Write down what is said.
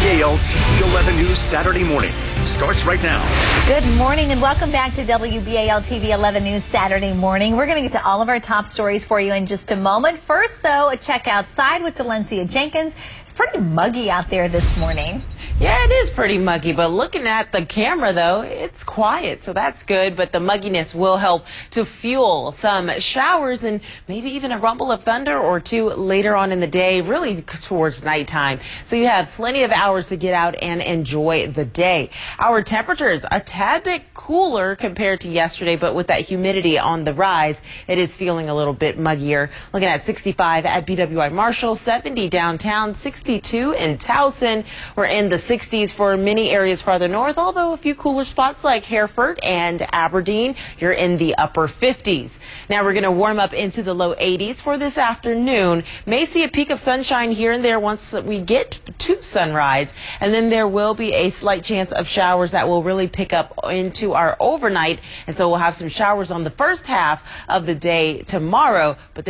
WBAL TV 11 News Saturday morning starts right now. Good morning and welcome back to WBAL TV 11 News Saturday morning. We're going to get to all of our top stories for you in just a moment. First, though, a check outside with Delencia Jenkins. It's pretty muggy out there this morning. Yeah, it is pretty muggy, but looking at the camera, though, it's quiet, so that's good. But the mugginess will help to fuel some showers and maybe even a rumble of thunder or two later on in the day, really towards nighttime. So you have plenty of hours to get out and enjoy the day. Our temperatures a tad bit cooler compared to yesterday, but with that humidity on the rise, it is feeling a little bit muggier. Looking at 65 at BWI Marshall, 70 downtown, 62 in Towson. We're in the 60s for many areas farther north, although a few cooler spots like Hereford and Aberdeen, you're in the upper 50s. Now we're going to warm up into the low 80s for this afternoon. May see a peak of sunshine here and there once we get to sunrise, and then there will be a slight chance of showers that will really pick up into our overnight, and so we'll have some showers on the first half of the day tomorrow, but then